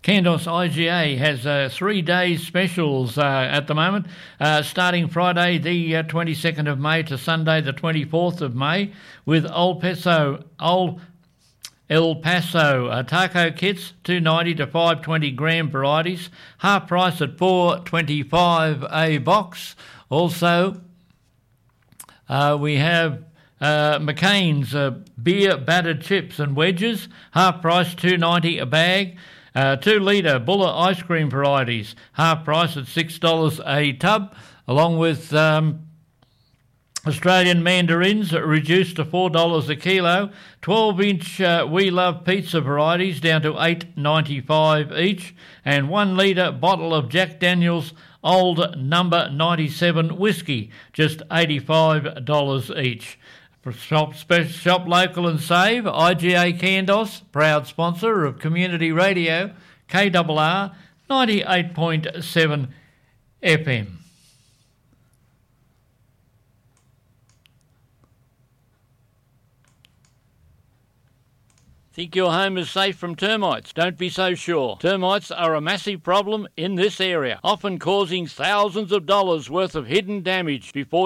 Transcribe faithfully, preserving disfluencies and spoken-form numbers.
Candos I G A has uh, three days specials uh, at the moment, uh, starting Friday the uh, twenty-second of May to Sunday the twenty-fourth of May, with Old Paso, Old El Paso uh, taco kits, two ninety to five twenty gram varieties, half price at four twenty-five a box. Also, uh, we have uh, McCain's uh, beer battered chips and wedges, half price two ninety a bag. Uh, two litre Buller ice cream varieties, half price at six dollars a tub, along with um, Australian mandarins reduced to four dollars a kilo, twelve inch uh, We Love pizza varieties down to eight ninety-five each, and one litre bottle of Jack Daniel's Old Number ninety-seven whiskey, just eighty-five dollars each. For shop, shop local and save, I G A Candos, proud sponsor of Community Radio, K R R ninety-eight point seven F M. Think your home is safe from termites? Don't be so sure. Termites are a massive problem in this area, often causing thousands of dollars worth of hidden damage before